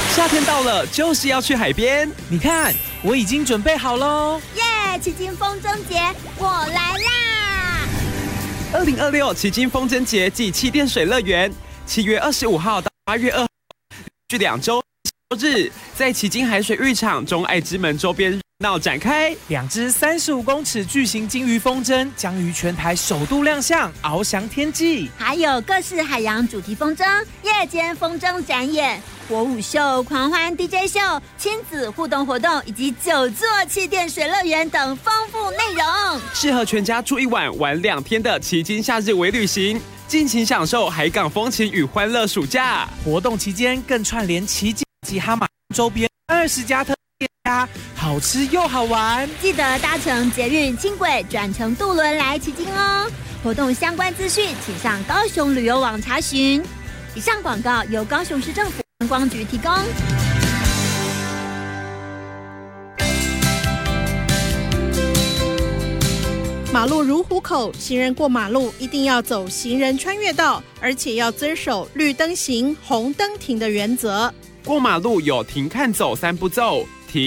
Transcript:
夏天到了，就是要去海边。 你看，我已经准备好喽！ 耶！旗津风筝节，我来啦 ！2026旗津风筝节暨气垫水乐园，7月25号到8月2号，连续2周日，在旗津海水浴场中爱之门周边热闹展开。 2只35公尺巨型鲸鱼风筝将于全台首度亮相，翱翔天际。 还有各式海洋主题风筝、夜间风筝展演、火舞秀、狂欢 DJ 秀、亲子互动活动，以及9座气垫水乐园等丰富内容， 适合全家住1晚、玩2天的旗津夏日微旅行，尽情享受海港风情与欢乐暑假。 活动期间更串联旗津及哈马周边20家特店家，好吃又好玩。 记得搭乘捷运轻轨转乘渡轮来旗津哦。活动相关资讯，请上高雄旅游网查询。以上广告由高雄市政府观光局提供。 马路如虎口，行人过马路一定要走行人穿越道，而且要遵守绿灯行、红灯停的原则。 过马路有停看走3步骤，